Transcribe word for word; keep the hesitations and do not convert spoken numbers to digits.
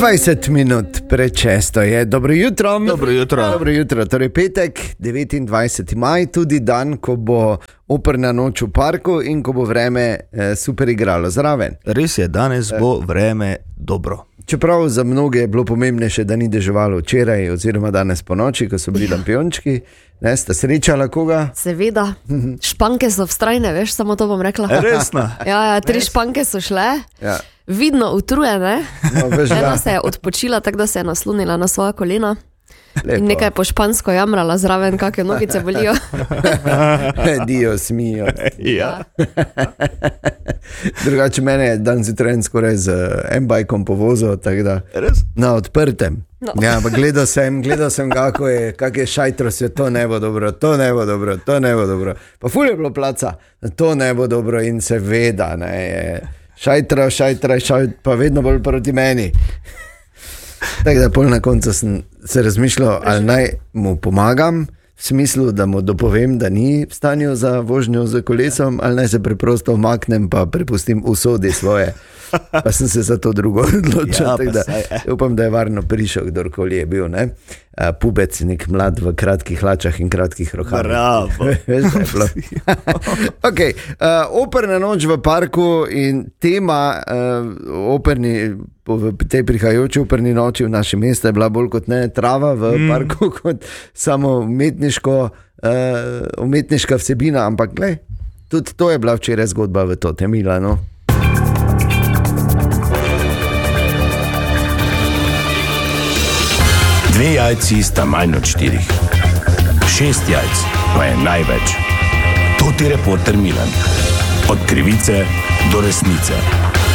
dvajset minut pred šesto je. Dobro jutro. Dobro jutro. Dobro jutro. Torej petek, devetindvajseti maj, tudi dan, ko bo operna noč v parku in ko bo vreme eh, super igralo zraven. Res je, danes bo vreme dobro. Čeprav za mnoge je bilo pomembnejše, da ni deževalo včeraj oziroma danes po noči, ko so bili lampiončki. Ne, sta srečala koga? Seveda. Španke so vztrajne, veš, samo to bom rekla. Resno? Ja, ja, tri španke so šle. Ja. Vidno utrujene. No, veš, Ena ja. se je odpočila, tako da se je naslonila na svoja kolena. Lepo. In nekaj po špansko jamrala zraven, kakšne nogice bolijo. Dios mio. Ja. Drugače mene je dan zjutraj skoraj z M-bajkom povozil, tako da Res? na odprtem. No. Ja, pa gledal sem, gledal sem kako je, kak je šajtro se, to ne bo dobro, to ne bo dobro, to ne bo dobro. Pa ful je bilo placa, to ne bo dobro in seveda, ne, je šajtro, šajtro, šajtro, pa vedno bolj proti meni. Tako da pol na koncu sem se razmišljal, ali naj mu pomagam, v smislu, da mu dopovem, da ni v stanju za vožnjo z kolesom, ali naj se preprosto omaknem pa prepustim usodi svoje. Pa sem se za to drugo odločil, Ja, tako pa da saj, eh. upam, da je varno prišel, kdorkoli je bil, ne? A, pubec, nek mlad v kratkih hlačah in kratkih rokavih. Bravo. Veš, da je bilo. Okay, uh, operna noč v parku in tema uh, operni, v tej prihajajoči operni noči v našem mestu je bila bolj kot ne trava v mm. parku, kot samo umetniško, uh, umetniška vsebina, ampak glej, tudi to je bila včeraj zgodba v to Milano. Dve jajci sta manj od štirih. Šest jajc pa je največ. To ti reporter Milan. Od krivice do resnice.